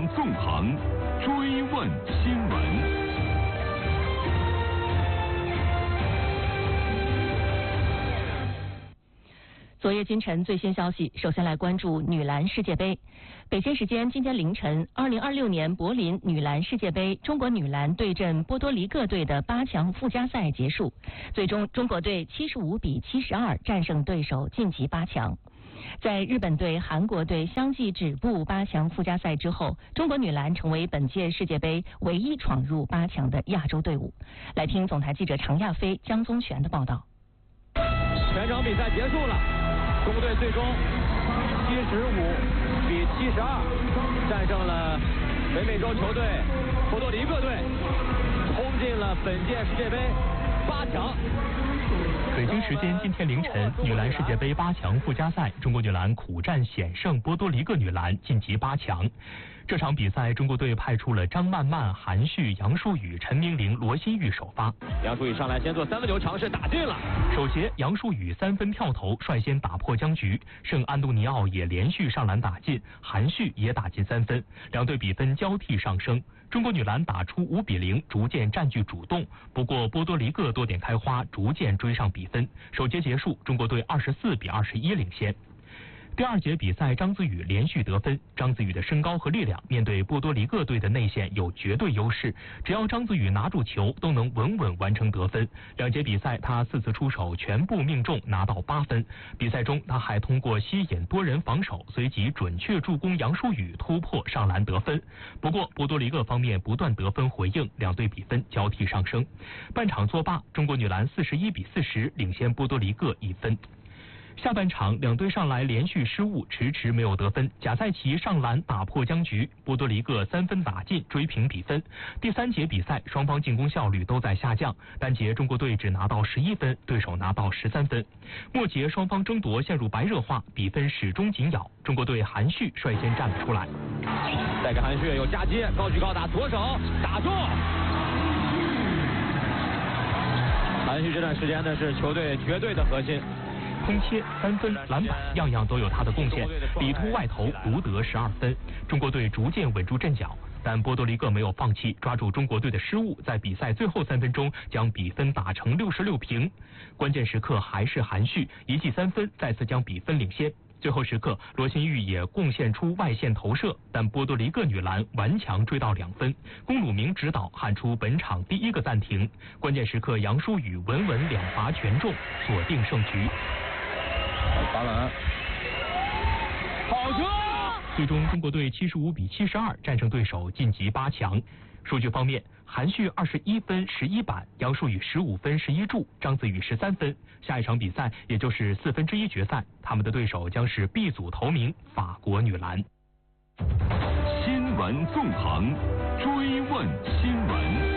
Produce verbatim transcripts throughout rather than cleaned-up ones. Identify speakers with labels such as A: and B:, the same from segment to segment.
A: 纵横，追问新闻。
B: 昨夜今晨最新消息，首先来关注女篮世界杯。北京时间今天凌晨，二零二六年柏林女篮世界杯中国女篮对阵波多黎各队的八强附加赛结束，最终中国队七十五比七十二战胜对手晋级八强。在日本队、韩国队相继止步八强附加赛之后，中国女篮成为本届世界杯唯一闯入八强的亚洲队伍。来听总台记者常亚飞、江宗全的报道。
C: 全场比赛结束了。中国队最终七十五比七十二战胜了北美洲球队波多黎各队，冲进了本届世界杯八强。
D: 北京时间今天凌晨，女篮世界杯八强附加赛，中国女篮苦战险胜波多黎各女篮，晋级八强。这场比赛，中国队派出了张曼曼、韩旭、杨舒雨、陈明玲、罗新玉首发。
C: 杨舒雨上来先做三分球尝试，打进了。
D: 首节，杨舒雨三分跳投率先打破僵局，圣安东尼奥也连续上篮打进，韩旭也打进三分，两队比分交替上升。中国女篮打出五比零，逐渐占据主动。不过波多黎各多点开花，逐渐追上比分。首节结束，中国队二十四比二十一领先。第二节比赛，张子宇连续得分。张子宇的身高和力量面对波多黎各队的内线有绝对优势，只要张子宇拿住球，都能稳稳完成得分。两节比赛，他四次出手全部命中，拿到八分。比赛中，他还通过吸引多人防守，随即准确助攻杨舒雨突破上篮得分。不过，波多黎各方面不断得分回应，两队比分交替上升。半场作罢，中国女篮四十一比四十领先波多黎各一分。下半场，两队上来连续失误，迟迟没有得分。贾赛奇上篮打破僵局，波多黎各三分打进，追平比分。第三节比赛，双方进攻效率都在下降，单节中国队只拿到十一分，对手拿到十三分。末节双方争夺陷入白热化，比分始终紧咬。中国队韩旭率先站了出来，
C: 再给韩旭有夹击，高举高打，左手打中。韩旭这段时间呢是球队绝对的核心。
D: 空切、三分、篮板，样样都有他的贡献。里突外投，独得十二分。中国队逐渐稳住阵脚，但波多黎各没有放弃，抓住中国队的失误，在比赛最后三分钟将比分打成六十六平。关键时刻还是韩旭一记三分，再次将比分领先。最后时刻，罗新玉也贡献出外线投射，但波多黎各女篮顽强追到两分。龚鲁明指导喊出本场第一个暂停。关键时刻，杨舒雨稳稳两罚全中，锁定胜局。
C: 罚篮，好球！
D: 最终，中国队七十五比七十二战胜对手，晋级八强。数据方面，韩旭二十一分十一板，杨舒雨十五分十一助，张子宇十三分。下一场比赛，也就是四分之一决赛，他们的对手将是 B 组头名法国女篮。
A: 新闻纵横，追问新闻。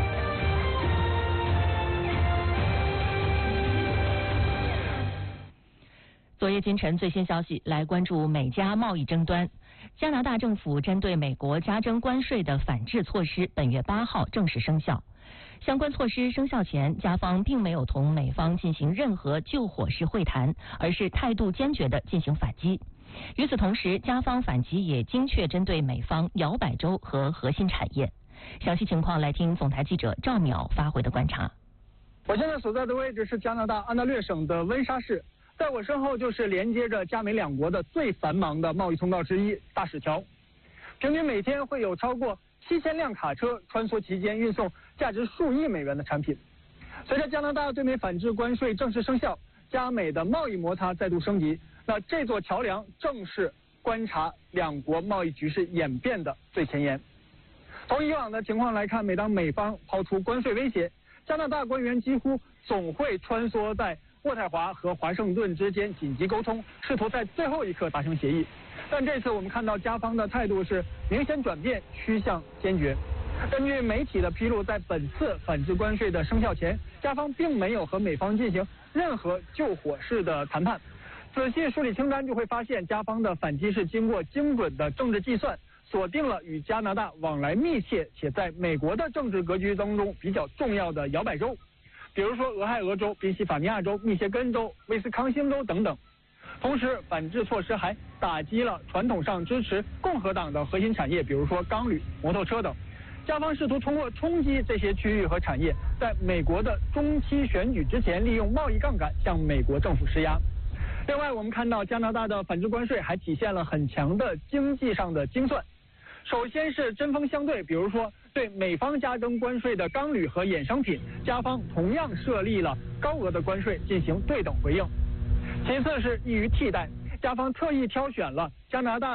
B: 昨夜今晨最新消息，来关注美加贸易争端。加拿大政府针对美国加征关税的反制措施，本月八号正式生效。相关措施生效前，加方并没有同美方进行任何救火式会谈，而是态度坚决地进行反击。与此同时，加方反击也精确针对美方摇摆州和核心产业。详细情况来听总台记者赵淼发回的观察。
E: 我现在所在的位置是加拿大安大略省的温莎市。在我身后就是连接着加美两国的最繁忙的贸易通道之一——大使桥。平均每天会有超过七千辆卡车穿梭其间，运送价值数亿美元的产品。随着加拿大对美反制关税正式生效，加美的贸易摩擦再度升级。那这座桥梁正是观察两国贸易局势演变的最前沿。从以往的情况来看，每当美方抛出关税威胁，加拿大官员几乎总会穿梭在渥太华和华盛顿之间紧急沟通，试图在最后一刻达成协议。但这次我们看到加方的态度是明显转变，趋向坚决。根据媒体的披露，在本次反制关税的生效前，加方并没有和美方进行任何救火式的谈判。仔细梳理清单，就会发现加方的反击是经过精准的政治计算，锁定了与加拿大往来密切且在美国的政治格局当中比较重要的摇摆州。比如说俄亥俄州、宾夕法尼亚州、密歇根州、威斯康星州等等。 同时，反制措施还打击了传统上支持共和党的核心产业，比如说钢铝、摩托车等。加方试图通过冲击这些区域和产业，在美国的中期选举之前，利用贸易杠杆向美国政府施压。另外，我们看到加拿大的反制关税还体现了很强的经济上的精算。首先是针锋相对，比如说对美方加征关税的钢铝和衍生品，加方同样设立了高额的关税进行对等回应。其次是易于替代，加方特意挑选了加拿大